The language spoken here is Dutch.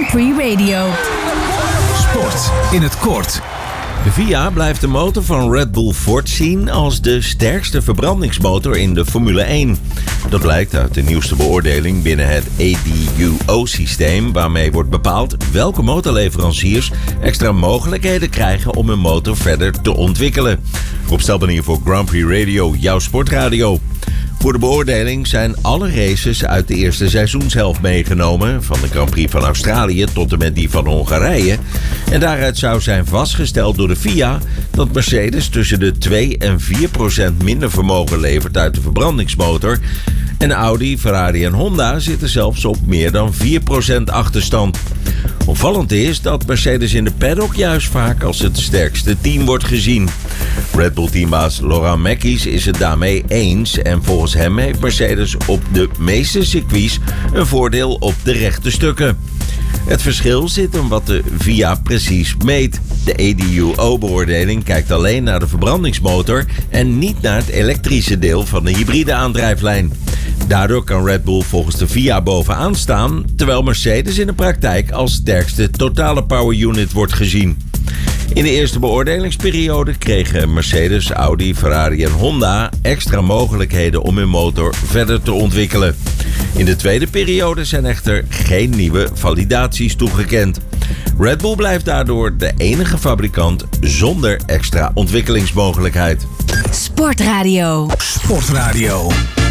Prix Radio. Sport in het kort. De VIA blijft de motor van Red Bull Ford zien als de sterkste verbrandingsmotor in de Formule 1. Dat blijkt uit de nieuwste beoordeling binnen het ADUO-systeem, waarmee wordt bepaald welke motorleveranciers extra mogelijkheden krijgen om hun motor verder te ontwikkelen. Rob Stelbanier voor Grand Prix Radio, jouw sportradio. Voor de beoordeling zijn alle races uit de eerste seizoenshelft meegenomen, van de Grand Prix van Australië tot en met die van Hongarije. En daaruit zou zijn vastgesteld door de FIA dat Mercedes tussen de 2 en 4% minder vermogen levert uit de verbrandingsmotor. En Audi, Ferrari en Honda zitten zelfs op meer dan 4% achterstand. Opvallend is dat Mercedes in de paddock juist vaak als het sterkste team wordt gezien. Red Bull teambaas Laurent Mekies is het daarmee eens en volgens hem heeft Mercedes op de meeste circuits een voordeel op de rechte stukken. Het verschil zit in wat de VIA precies meet. De ADUO-beoordeling kijkt alleen naar de verbrandingsmotor en niet naar het elektrische deel van de hybride aandrijflijn. Daardoor kan Red Bull volgens de VIA bovenaan staan, terwijl Mercedes in de praktijk als sterkste totale power unit wordt gezien. In de eerste beoordelingsperiode kregen Mercedes, Audi, Ferrari en Honda extra mogelijkheden om hun motor verder te ontwikkelen. In de tweede periode zijn echter geen nieuwe validaties toegekend. Red Bull blijft daardoor de enige fabrikant zonder extra ontwikkelingsmogelijkheid. Sportradio. Sportradio.